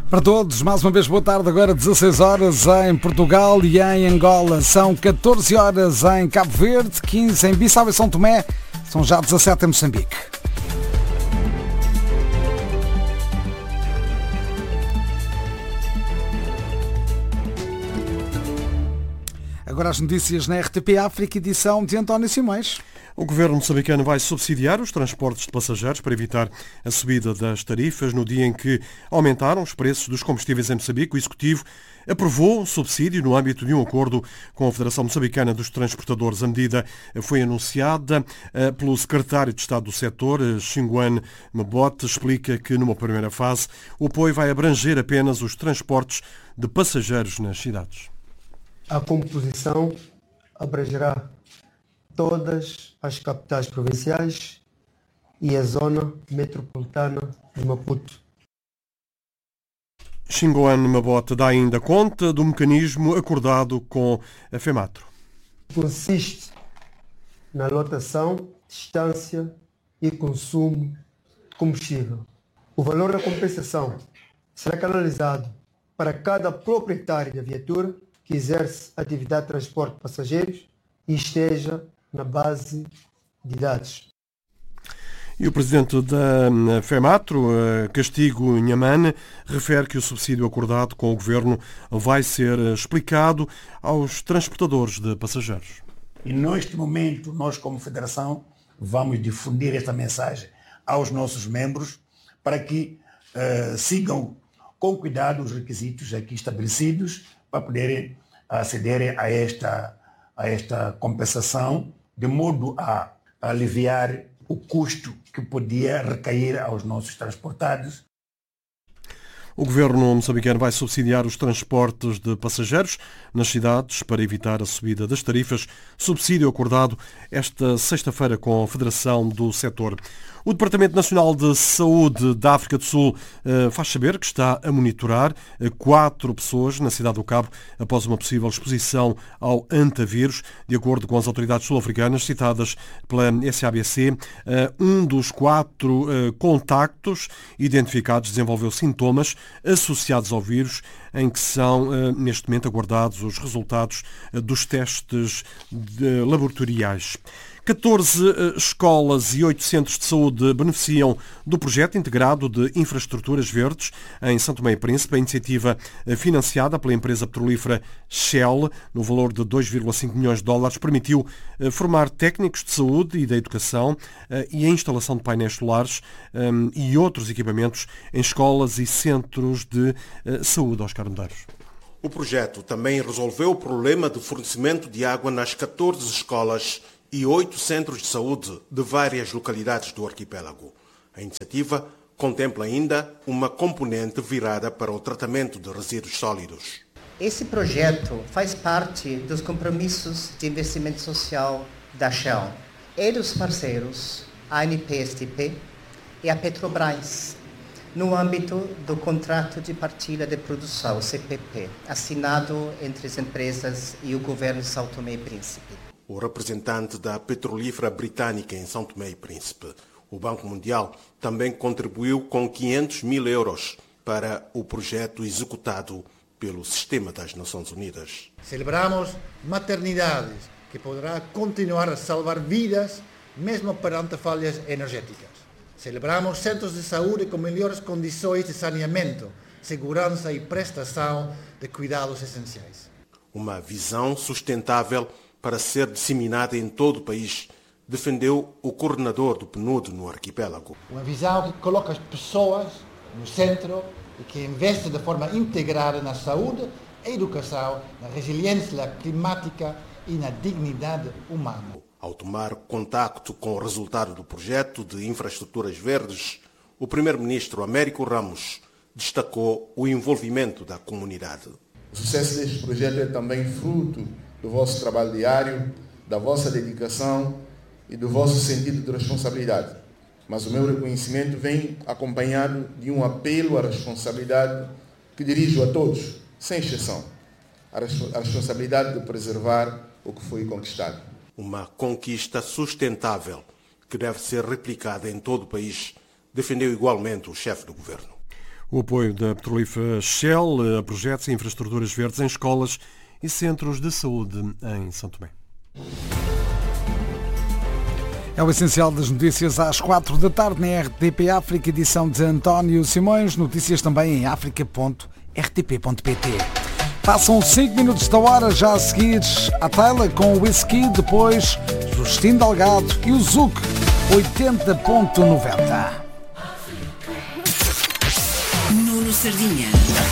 Para todos, mais uma vez boa tarde, agora 16 horas em Portugal e em Angola, são 14 horas em Cabo Verde, 15 em Bissau e São Tomé, são já 17 em Moçambique. Agora as notícias na RTP África, edição de António Simões. O governo moçambicano vai subsidiar os transportes de passageiros para evitar a subida das tarifas. No dia em que aumentaram os preços dos combustíveis em Moçambique, o Executivo aprovou um subsídio no âmbito de um acordo com a Federação Moçambicana dos Transportadores. A medida foi anunciada pelo secretário de Estado do setor, Xinguan Mebote. Explica que, numa primeira fase, o apoio vai abranger apenas os transportes de passageiros nas cidades. A composição abrangerá todas as capitais provinciais e a zona metropolitana de Maputo. Xinguan Mebote dá ainda conta do mecanismo acordado com a FEMATRO. Consiste na lotação, distância e consumo de combustível. O valor da compensação será canalizado para cada proprietário da viatura que exerce atividade de transporte de passageiros e esteja na base de dados. E o presidente da FEMATRO, Castigo Nhaman, refere que o subsídio acordado com o governo vai ser explicado aos transportadores de passageiros. E neste momento, nós como Federação vamos difundir esta mensagem aos nossos membros para que sigam com cuidado os requisitos aqui estabelecidos para poderem acederem a esta compensação, de modo a aliviar o custo que podia recair aos nossos transportados. O governo moçambicano vai subsidiar os transportes de passageiros nas cidades para evitar a subida das tarifas, subsídio acordado esta sexta-feira com a Federação do Setor. O Departamento Nacional de Saúde da África do Sul faz saber que está a monitorar 4 pessoas na cidade do Cabo após uma possível exposição ao antavírus. De acordo com as autoridades sul-africanas citadas pela SABC, um dos 4 contactos identificados desenvolveu sintomas associados ao vírus, em que são, neste momento, aguardados os resultados dos testes laboratoriais. 14 escolas e 8 centros de saúde beneficiam do projeto integrado de infraestruturas verdes em São Tomé e Príncipe. A iniciativa financiada pela empresa petrolífera Shell, no valor de 2,5 milhões de dólares, permitiu formar técnicos de saúde e da educação e a instalação de painéis solares e outros equipamentos em escolas e centros de saúde. Oscar Medeiros. O projeto também resolveu o problema de fornecimento de água nas 14 escolas e 8 centros de saúde de várias localidades do arquipélago. A iniciativa contempla ainda uma componente virada para o tratamento de resíduos sólidos. Esse projeto faz parte dos compromissos de investimento social da Shell e dos parceiros ANP-STP e a Petrobras, no âmbito do Contrato de Partilha de Produção, CPP, assinado entre as empresas e o governo de São Tomé e Príncipe. O representante da petrolífera britânica em São Tomé e Príncipe, o Banco Mundial, também contribuiu com 500 mil euros para o projeto executado pelo Sistema das Nações Unidas. Celebramos maternidades que poderá continuar a salvar vidas mesmo perante falhas energéticas. Celebramos centros de saúde com melhores condições de saneamento, segurança e prestação de cuidados essenciais. Uma visão sustentável para ser disseminada em todo o país, defendeu o coordenador do PNUD no arquipélago. Uma visão que coloca as pessoas no centro e que investe de forma integrada na saúde, na educação, na resiliência climática e na dignidade humana. Ao tomar contacto com o resultado do projeto de infraestruturas verdes, o primeiro-ministro Américo Ramos destacou o envolvimento da comunidade. O sucesso deste projeto é também fruto do vosso trabalho diário, da vossa dedicação e do vosso sentido de responsabilidade. Mas o meu reconhecimento vem acompanhado de um apelo à responsabilidade que dirijo a todos, sem exceção. A responsabilidade de preservar o que foi conquistado. Uma conquista sustentável que deve ser replicada em todo o país, defendeu igualmente o chefe do governo. O apoio da petrolífera Shell a projetos e infraestruturas verdes em escolas e centros de saúde em São Tomé. É o essencial das notícias às 4 da tarde na RTP África, edição de António Simões. Notícias também em africa.rtp.pt. Passam 5 minutos da hora, já a seguir a Taylor com o Whisky, depois Justino Delgado e o Zouk 80.90. Nuno Sardinha.